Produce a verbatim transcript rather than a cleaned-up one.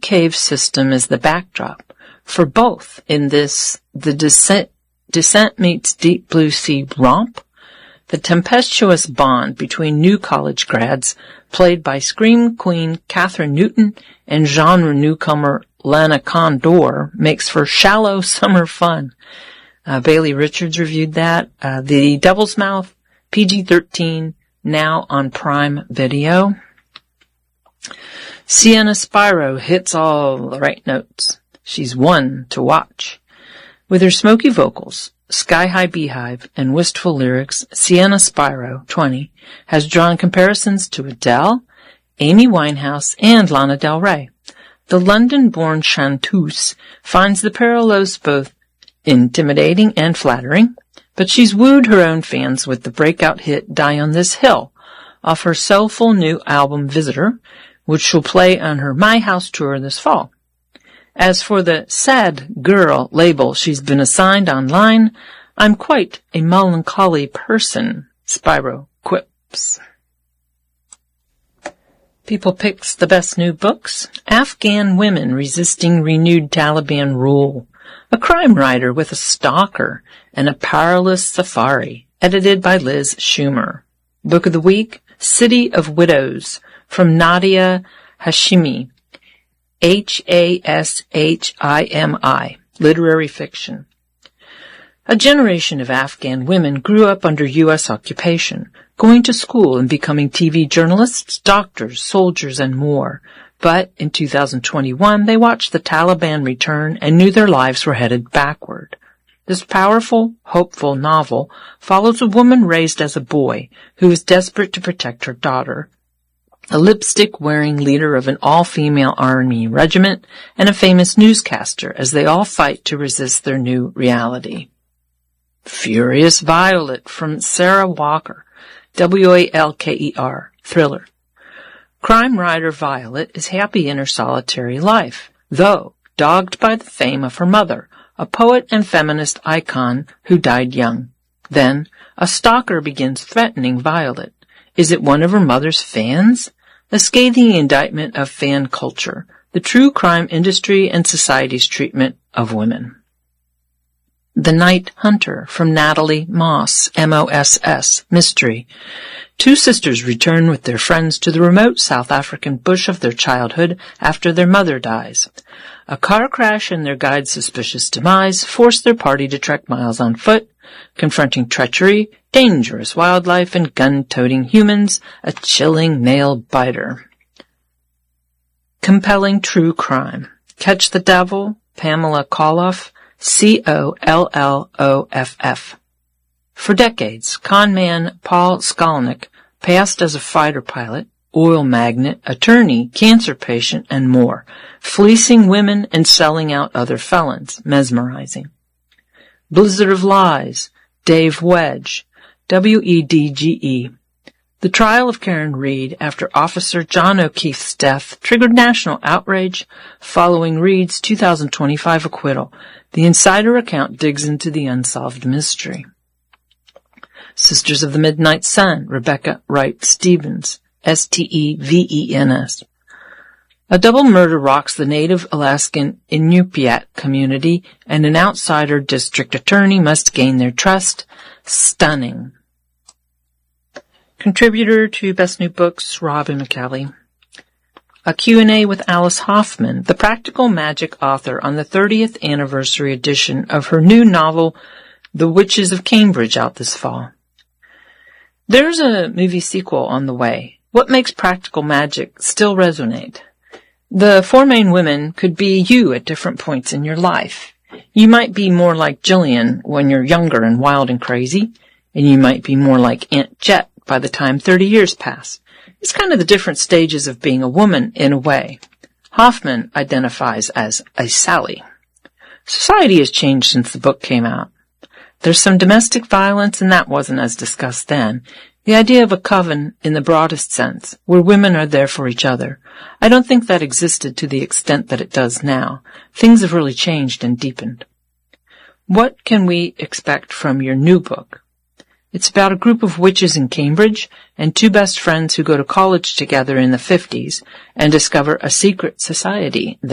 cave system is the backdrop for both in this The Descent, Descent Meets Deep Blue Sea romp, the tempestuous bond between new college grads played by Scream Queen Catherine Newton and genre newcomer Lana Condor makes for shallow summer fun. Uh, Bailey Richards reviewed that. Uh, The Devil's Mouth, P G thirteen, now on Prime Video. Sienna Spiro hits all the right notes. She's one to watch. With her smoky vocals, sky-high beehive, and wistful lyrics, Sienna Spiro, twenty, has drawn comparisons to Adele, Amy Winehouse, and Lana Del Rey. The London-born chanteuse finds the parallels both intimidating and flattering, but she's wooed her own fans with the breakout hit Die on This Hill off her soulful new album Visitor, which she'll play on her My House tour this fall. As for the sad girl label she's been assigned online, I'm quite a melancholy person, Spiro quips. People picks the best new books. Afghan Women Resisting Renewed Taliban Rule. A crime writer with a stalker and a powerless safari, edited by Liz Schumer. Book of the week, City of Widows, from Nadia Hashimi, H A S H I M I, literary fiction. A generation of Afghan women grew up under U S occupation, going to school and becoming T V journalists, doctors, soldiers, and more. But in two thousand twenty-one, they watched the Taliban return and knew their lives were headed backward. This powerful, hopeful novel follows a woman raised as a boy who is desperate to protect her daughter, a lipstick-wearing leader of an all-female army regiment, and a famous newscaster as they all fight to resist their new reality. Furious Violet, from Sarah Walker, W A L K E R, thriller. Crime writer Violet is happy in her solitary life, though dogged by the fame of her mother, a poet and feminist icon who died young. Then, a stalker begins threatening Violet. Is it one of her mother's fans? A scathing indictment of fan culture, the true crime industry and society's treatment of women. The Night Hunter, from Natalie Moss, M O S S, mystery. Two sisters return with their friends to the remote South African bush of their childhood after their mother dies. A car crash and their guide's suspicious demise force their party to trek miles on foot, confronting treachery, dangerous wildlife, and gun-toting humans, a chilling nail biter. Compelling true crime. Catch the Devil, Pamela Colloff, C O L L O F F. For decades, con man Paul Skolnick passed as a fighter pilot, oil magnate, attorney, cancer patient, and more, fleecing women and selling out other felons, mesmerizing. Blizzard of Lies, Dave Wedge, W E D G E. The trial of Karen Reed after Officer John O'Keefe's death triggered national outrage following Reed's two thousand twenty-five acquittal. The Insider account digs into the unsolved mystery. Sisters of the Midnight Sun, Rebecca Wright Stevens, S T E V E N S. A double murder rocks the native Alaskan Inupiat community, and an outsider district attorney must gain their trust. Stunning. Contributor to Best New Books, Robin McCallie. A Q and A with Alice Hoffman, the practical magic author, on the thirtieth anniversary edition of her new novel, The Witches of Cambridge, out this fall. There's a movie sequel on the way. What makes practical magic still resonate? The four main women could be you at different points in your life. You might be more like Jillian when you're younger and wild and crazy, and you might be more like Aunt Jet by the time thirty years pass. It's kind of the different stages of being a woman in a way. Hoffman identifies as a Sally. Society has changed since the book came out. There's some domestic violence, and that wasn't as discussed then. The idea of a coven in the broadest sense, where women are there for each other. I don't think that existed to the extent that it does now. Things have really changed and deepened. What can we expect from your new book? It's about a group of witches in Cambridge and two best friends who go to college together in the fifties and discover a secret society there.